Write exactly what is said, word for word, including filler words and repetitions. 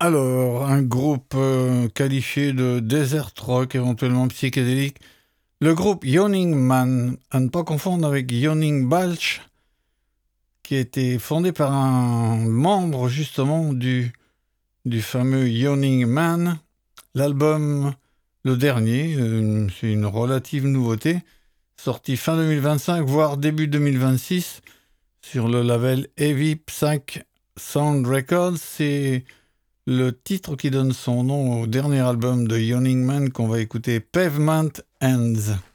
Alors, un groupe euh, qualifié de desert rock, éventuellement psychédélique. Le groupe Yawning Man, à ne pas confondre avec Yawning Balch, qui a été fondé par un membre justement du, du fameux Yawning Man. L'album, le dernier, euh, c'est une relative nouveauté, sorti fin deux mille vingt-cinq, voire début deux mille vingt-six, sur le label Heavy Psych Sound Records. C'est le titre qui donne son nom au dernier album de Yawning Man qu'on va écouter, Pavement Ends.